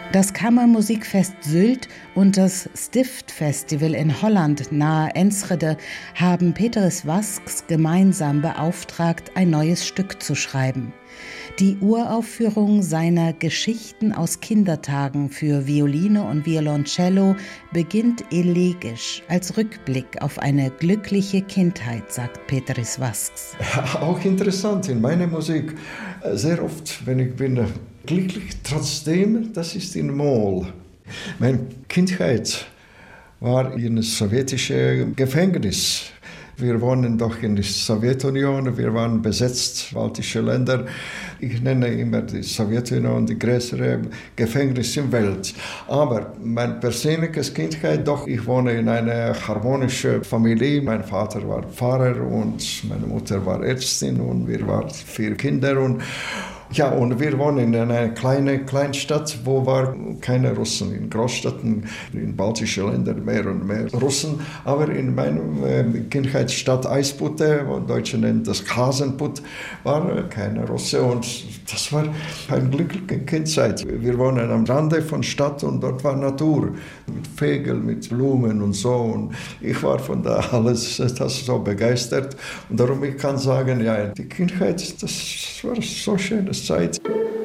Das Kammermusikfest Sylt und das Stiftfestival in Holland nahe Enschede haben Peteris Wasks gemeinsam beauftragt, ein neues Stück zu schreiben. Die Uraufführung seiner Geschichten aus Kindertagen für Violine und Violoncello beginnt elegisch als Rückblick auf eine glückliche Kindheit, sagt Peteris Wasks. Ja, auch interessant in meiner Musik. Sehr oft, wenn ich bin glücklich, trotzdem, das ist in Moll. Meine Kindheit war in einem sowjetischen Gefängnis. Wir wohnen doch in der Sowjetunion, wir waren besetzt, baltische Länder. Ich nenne immer die Sowjetunion die größere Gefängnis in der Welt. Aber meine persönliche Kindheit, doch, ich wohne in einer harmonischen Familie. Mein Vater war Pfarrer und meine Mutter war Ärztin und wir waren 4 Kinder. Und wir wohnen in einer kleinen Kleinstadt, wo war keine Russen. In Großstädten, in baltischen Ländern mehr und mehr Russen. Aber in meiner Kindheitsstadt Eisputte, wo Deutsche nennen das Hasenput, war keine Russe. Und das war eine glückliche Kindheit. Wir wohnen am Rande von Stadt und dort war Natur. Mit Vögeln, mit Blumen und so. Und ich war von da alles das so begeistert. Und darum ich kann sagen, ja, die Kindheit, das war so schön. Zeit.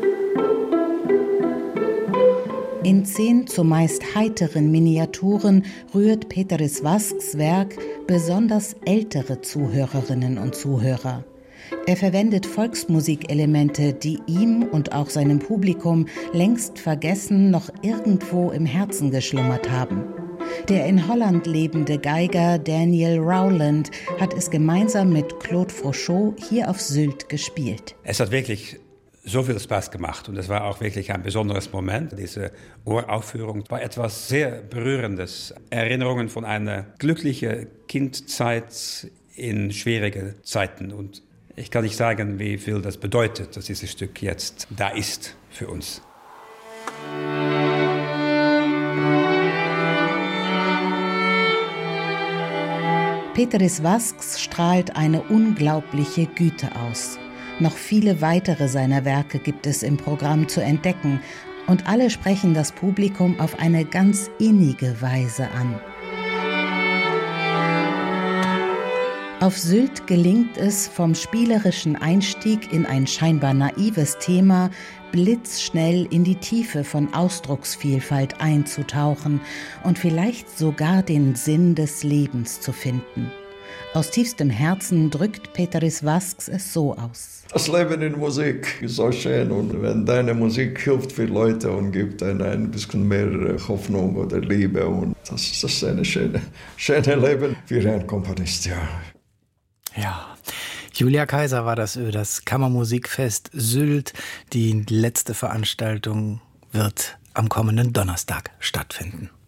In 10 zumeist heiteren Miniaturen rührt Peteris Wasks Werk besonders ältere Zuhörerinnen und Zuhörer. Er verwendet Volksmusikelemente, die ihm und auch seinem Publikum längst vergessen noch irgendwo im Herzen geschlummert haben. Der in Holland lebende Geiger Daniel Rowland hat es gemeinsam mit Claude Frochot hier auf Sylt gespielt. Es hat wirklich so viel Spaß gemacht und es war auch wirklich ein besonderes Moment. Diese Uraufführung war etwas sehr Berührendes. Erinnerungen von einer glücklichen Kindzeit in schwierigen Zeiten. Und ich kann nicht sagen, wie viel das bedeutet, dass dieses Stück jetzt da ist für uns. Peteris Wasks strahlt eine unglaubliche Güte aus. Noch viele weitere seiner Werke gibt es im Programm zu entdecken und alle sprechen das Publikum auf eine ganz innige Weise an. Auf Sylt gelingt es, vom spielerischen Einstieg in ein scheinbar naives Thema blitzschnell in die Tiefe von Ausdrucksvielfalt einzutauchen und vielleicht sogar den Sinn des Lebens zu finden. Aus tiefstem Herzen drückt Peteris Wasks es so aus. Das Leben in Musik ist so schön und wenn deine Musik hilft für Leute und gibt ein bisschen mehr Hoffnung oder Liebe und das ist ein schönes Leben für einen Komponist, ja. Ja, Julia Kaiser war das über das Kammermusikfest Sylt. Die letzte Veranstaltung wird am kommenden Donnerstag stattfinden.